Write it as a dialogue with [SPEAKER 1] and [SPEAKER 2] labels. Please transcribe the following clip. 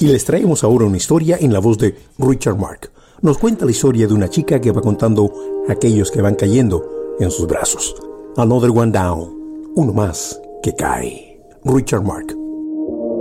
[SPEAKER 1] Y les traemos ahora una historia en la voz de Richard Mark. Nos cuenta la historia de una chica que va contando a aquellos que van cayendo en sus brazos. Another one down. Uno más que cae. Richard Mark.